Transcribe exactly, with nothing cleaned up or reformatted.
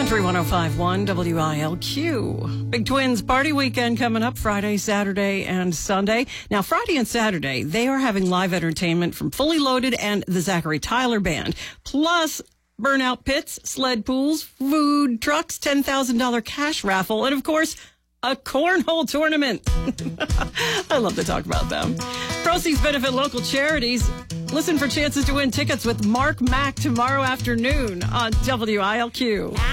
Country one oh five point one W I L Q. Big Twins party weekend coming up Friday, Saturday, and Sunday. Now, Friday and Saturday, they are having live entertainment from Fully Loaded and the Zachary Tyler Band. Plus, burnout pits, sled pools, food trucks, ten thousand dollars cash raffle, and of course, a cornhole tournament. I love to talk about them. Proceeds benefit local charities. Listen for chances to win tickets with Mark Mack tomorrow afternoon on W I L Q.